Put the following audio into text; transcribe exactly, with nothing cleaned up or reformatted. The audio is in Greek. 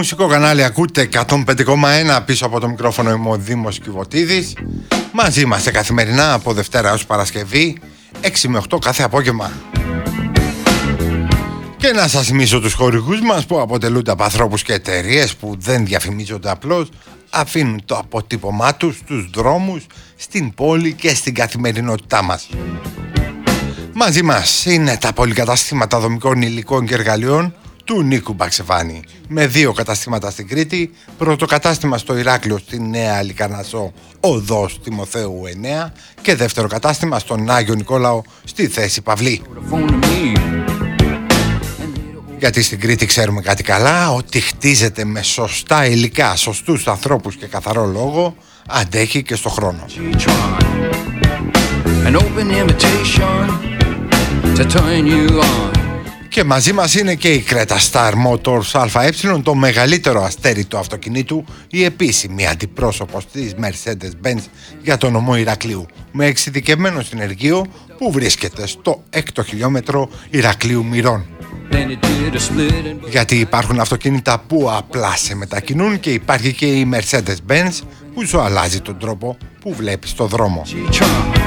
Μουσικό κανάλι ακούτε εκατόν πέντε κόμμα ένα, πίσω από το μικρόφωνο είμαι ο Δήμος Κιβωτίδης. Μαζί είμαστε καθημερινά από Δευτέρα έως Παρασκευή, έξι με οκτώ κάθε απόγευμα. Και να σας θυμίσω τους χορηγούς μας που αποτελούνται από ανθρώπους και εταιρείες που δεν διαφημίζονται απλώς, αφήνουν το αποτύπωμά τους στους δρόμους, στην πόλη και στην καθημερινότητά μας. Μαζί μας είναι τα πολυκαταστήματα δομικών υλικών και εργαλείων του Νίκου Μπαξεβάνη, με δύο καταστήματα στην Κρήτη, πρώτο κατάστημα στο Ηράκλειο στη Νέα Λικαρνασσό, οδός Τιμοθέου εννέα, και δεύτερο κατάστημα στον Άγιο Νικόλαο στη Θέση Παυλή. Γιατί στην Κρήτη ξέρουμε κάτι καλά, ότι χτίζεται με σωστά υλικά, σωστούς ανθρώπους και καθαρό λόγο, αντέχει και στο χρόνο. Και μαζί μας είναι και η Creta Star Motors ΑΕ, το μεγαλύτερο αστέρι του αυτοκινήτου, η επίσημη αντιπρόσωπος της Mercedes-Benz για το νομό Ηρακλείου, με εξειδικευμένο συνεργείο που βρίσκεται στο έκτο χιλιόμετρο Ηρακλείου Μυρών. Γιατί υπάρχουν αυτοκίνητα που απλά σε μετακινούν και υπάρχει και η Mercedes-Benz που σου αλλάζει τον τρόπο που βλέπεις το δρόμο.